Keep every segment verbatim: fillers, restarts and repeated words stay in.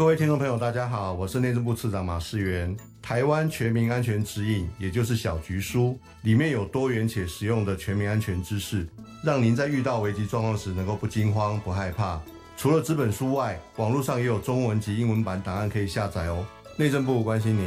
各位听众朋友大家好，我是内政部次长马世元。台湾全民安全指引，也就是小局书，里面有多元且实用的全民安全知识，让您在遇到危急状况时能够不惊慌不害怕。除了纸本书外，网络上也有中文及英文版档案可以下载哦。内政部关心您。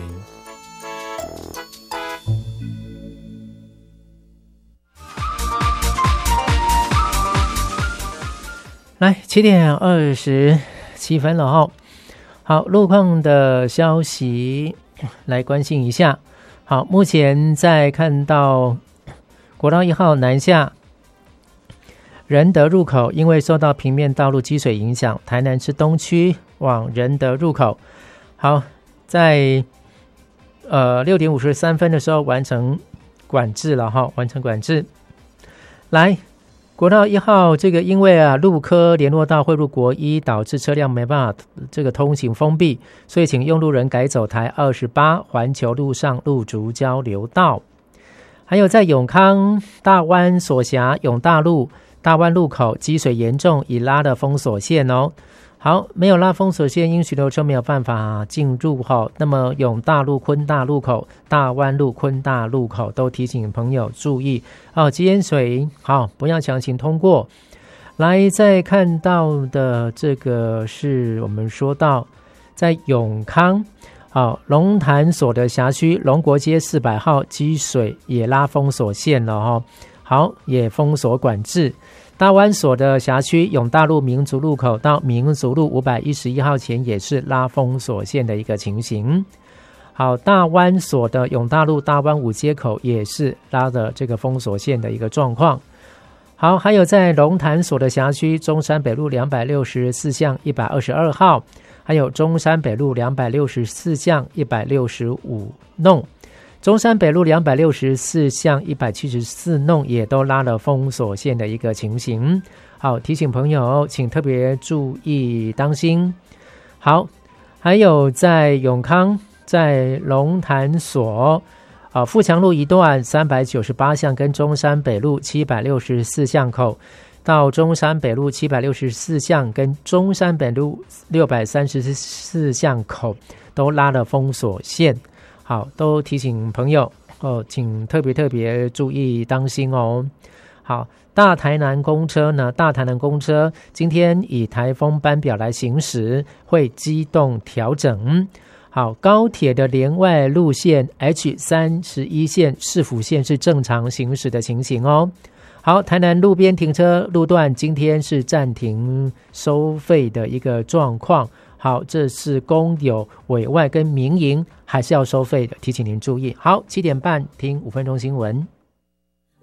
来，七点二十七分了哈。好，路况的消息来关心一下。好，目前在看到国道一号南下仁德入口，因为受到平面道路积水影响，台南市东区往仁德入口。好，在呃六点五十三分的时候完成管制了哈，完成管制。来。国道一号这个因为啊路科联络道汇入国一，导致车辆没办法这个通行封闭，所以请用路人改走台二十八环球路上路竹交流道。还有在永康大湾所辖永大路大湾路口积水严重，已拉了封锁线哦。好，没有拉封锁线，因许多车没有办法进入哈。那么永大路昆大路口、大湾路昆大路口都提醒朋友注意哦，积淹水，好，不要强行通过。来，再看到的这个是我们说到在永康，好，龙潭所的辖区龙国街四百号积水也拉封锁线了哈，好，也封锁管制。大湾所的辖区永大路民族路口到民族路五百一十一号前也是拉封锁线的一个情形。好，大湾所的永大路大湾五街口也是拉的这个封锁线的一个状况。好，还有在龙潭所的辖区中山北路两百六十四巷一百二十二号，还有中山北路两百六十四巷一百六十五弄。中山北路两百六十四巷一百七十四弄也都拉了封锁线的一个情形。好，提醒朋友请特别注意当心。好，还有在永康在龙潭所啊富强路一段三百九十八巷跟中山北路七百六十四巷口到中山北路七百六十四巷跟中山北路六百三十四巷口都拉了封锁线。好，都提醒朋友哦，请特别特别注意当心哦。好，大台南公车呢，大台南公车今天以台风班表来行驶，会机动调整。好，高铁的连外路线 H 三十一 线市府线是正常行驶的情形哦。好，台南路边停车路段今天是暂停收费的一个状况。好，这是公有、委外跟民营还是要收费的，提醒您注意。好，七点半听五分钟新闻。